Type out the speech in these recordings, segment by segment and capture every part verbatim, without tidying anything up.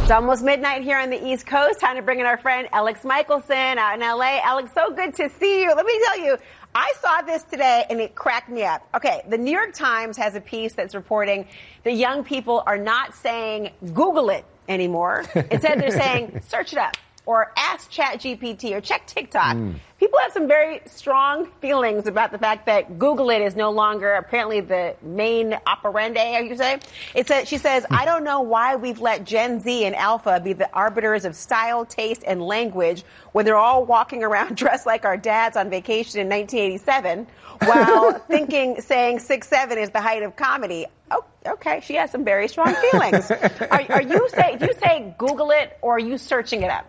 It's almost midnight here on the East Coast. Time to bring in our friend Alex Michelson out in L A. Alex, so good to see you. Let me tell you, I saw this today and it cracked me up. Okay, the New York Times has a piece that's reporting that young people are not saying Google it anymore. Instead, they're saying search it up or ask ChatGPT or check TikTok. Mm. People have some very strong feelings about the fact that Google it is no longer apparently the main operandi, as you say. It says, she says, I don't know why we've let Gen Z and Alpha be the arbiters of style, taste, and language when they're all walking around dressed like our dads on vacation in nineteen eighty-seven while thinking, saying six seven is the height of comedy. Oh, okay, she has some very strong feelings. are, are you say, do you say Google it or are you searching it up?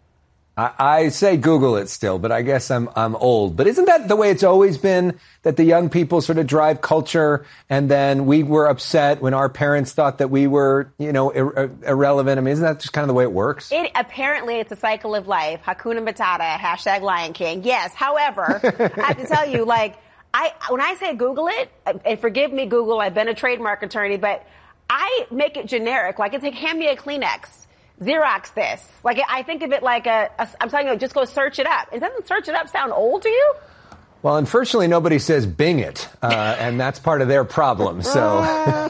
I, I say Google it still, but I guess I'm I'm old. But isn't that the way it's always been, that the young people sort of drive culture, and then we were upset when our parents thought that we were, you know, ir- irrelevant? I mean, isn't that just kind of the way it works? It apparently it's a cycle of life. Hakuna Matata, hashtag Lion King. Yes. However, I have to tell you, like, I when I say Google it, and forgive me, Google, I've been a trademark attorney, but I make it generic. Like, it's like, hand me a Kleenex. Xerox this. Like, I think of it like a, a, I'm telling you, just go search it up. It doesn't search it up sound old to you? Well, unfortunately, nobody says Bing it, uh, and that's part of their problem. So, uh,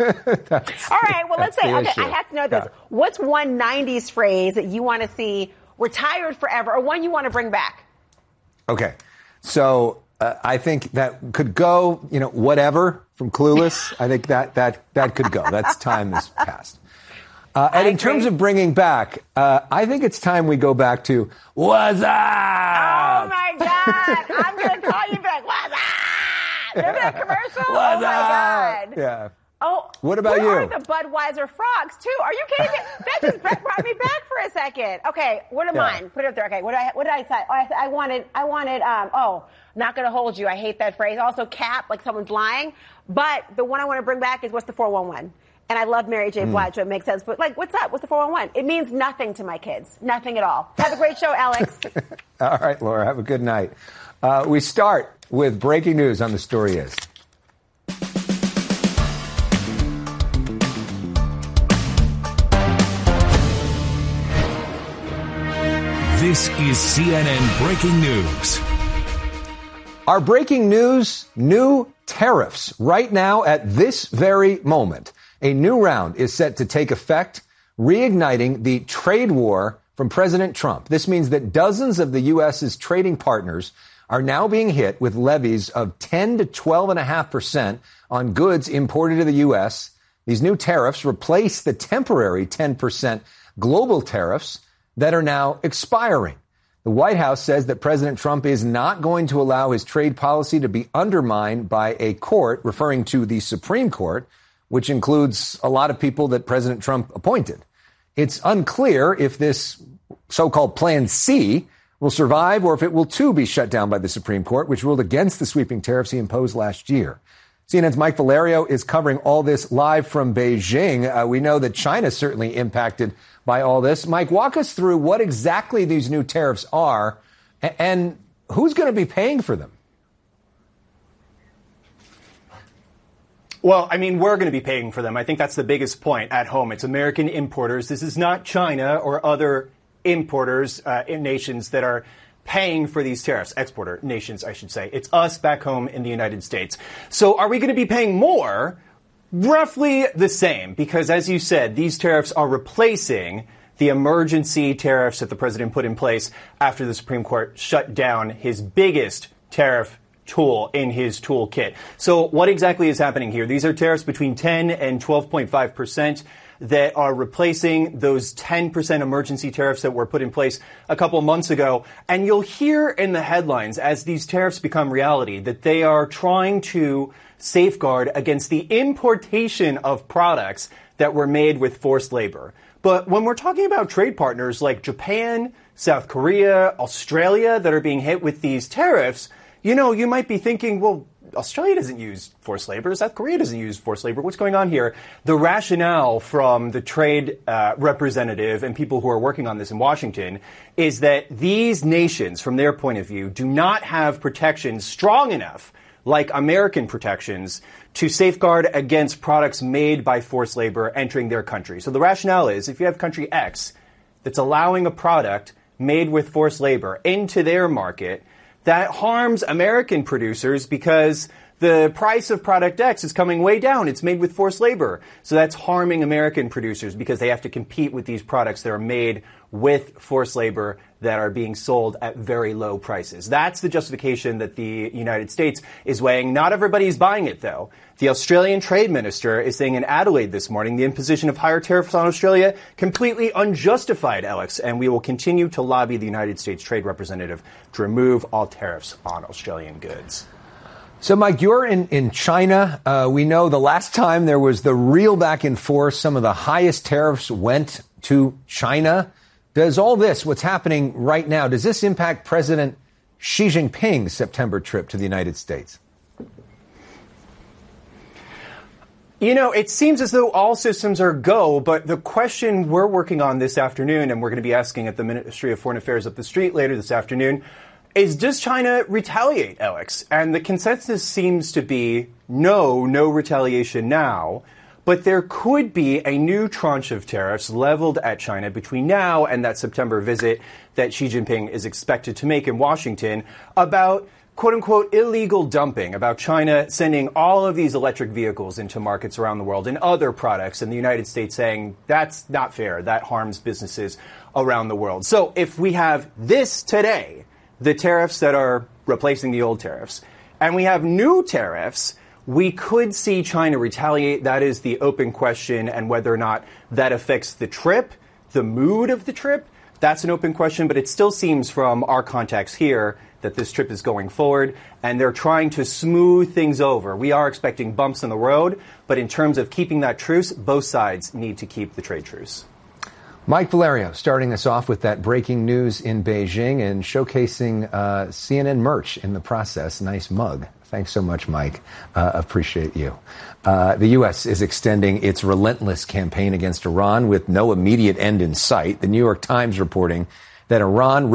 all right. Well, let's say, okay, issue. I have to know this. Yeah. What's one nineties phrase that you want to see retired forever, or one you want to bring back? Okay. So, uh, I think that could go, you know, whatever from Clueless. I think that, that, that could go. That's time has passed. Uh, and in terms of bringing back, uh, I think it's time we go back to what's up? Oh, my God. I'm going to call you back. What's up? Remember that commercial? What's oh, my up? God. Yeah. Oh, what about where you? Are the Budweiser frogs, too? Are you kidding me? That just brought me back for a second. Okay, what am yeah. mine? Put it up there. Okay, what did I, what did I say? Oh, I, I wanted, I wanted, um, oh, not going to hold you. I hate that phrase. Also, cap, like someone's lying. But the one I want to bring back is what's the four one one? And I love Mary J. Blige, mm. so it makes sense. But, like, what's up? What's the four one one? It means nothing to my kids. Nothing at all. Have a great show, Alex. All right, Laura. Have a good night. Uh, we start with breaking news on The Story Is. This is C N N Breaking News. Our breaking news, new tariffs. Right now, at this very moment, a new round is set to take effect, reigniting the trade war from President Trump. This means that dozens of the U S's trading partners are now being hit with levies of ten to twelve point five percent on goods imported to the U S. These new tariffs replace the temporary ten percent global tariffs that are now expiring. The White House says that President Trump is not going to allow his trade policy to be undermined by a court, referring to the Supreme Court, which includes a lot of people that President Trump appointed. It's unclear if this so-called Plan C will survive or if it will too be shut down by the Supreme Court, which ruled against the sweeping tariffs he imposed last year. C N N's Mike Valerio is covering all this live from Beijing. Uh, we know that China is certainly impacted by all this. Mike, walk us through what exactly these new tariffs are and, and who's going to be paying for them. Well, I mean, we're going to be paying for them. I think that's the biggest point at home. It's American importers. This is not China or other importers uh, in nations that are paying for these tariffs, exporter nations, I should say. It's us back home in the United States. So are we going to be paying more? Roughly the same, because as you said, these tariffs are replacing the emergency tariffs that the president put in place after the Supreme Court shut down his biggest tariff tool in his toolkit. So what exactly is happening here? These are tariffs between ten and twelve point five percent. That are replacing those ten percent emergency tariffs that were put in place a couple of months ago. And you'll hear in the headlines as these tariffs become reality that they are trying to safeguard against the importation of products that were made with forced labor. But when we're talking about trade partners like Japan, South Korea, Australia that are being hit with these tariffs, you know, you might be thinking, well, Australia doesn't use forced labor. South Korea doesn't use forced labor. What's going on here? The rationale from the trade uh, representative and people who are working on this in Washington is that these nations, from their point of view, do not have protections strong enough like American protections, to safeguard against products made by forced labor entering their country. So the rationale is if you have country X that's allowing a product made with forced labor into their market, that harms American producers because the price of product X is coming way down. It's made with forced labor. So that's harming American producers because they have to compete with these products that are made with forced labor that are being sold at very low prices. That's the justification that the United States is weighing. Not everybody's buying it, though. The Australian Trade Minister is saying in Adelaide this morning the imposition of higher tariffs on Australia completely unjustified, Alex, and we will continue to lobby the United States Trade Representative to remove all tariffs on Australian goods. So, Mike, you're in, in China. Uh, we know the last time there was the real back and forth, some of the highest tariffs went to China. Does all this, what's happening right now, does this impact President Xi Jinping's September trip to the United States? You know, it seems as though all systems are go, but the question we're working on this afternoon, and we're going to be asking at the Ministry of Foreign Affairs up the street later this afternoon, is does China retaliate, Alex? And the consensus seems to be no, no retaliation now. But there could be a new tranche of tariffs leveled at China between now and that September visit that Xi Jinping is expected to make in Washington about, quote unquote, illegal dumping, about China sending all of these electric vehicles into markets around the world and other products, and the United States saying that's not fair, that harms businesses around the world. So if we have this today, the tariffs that are replacing the old tariffs, and we have new tariffs, we could see China retaliate. That is the open question, and whether or not that affects the trip, the mood of the trip, that's an open question, but it still seems from our contacts here that this trip is going forward, and they're trying to smooth things over. We are expecting bumps in the road, but in terms of keeping that truce, both sides need to keep the trade truce. Mike Valerio starting us off with that breaking news in Beijing and showcasing uh, C N N merch in the process. Nice mug. Thanks so much, Mike. Uh, appreciate you. Uh, the U S is extending its relentless campaign against Iran with no immediate end in sight. The New York Times reporting that Iran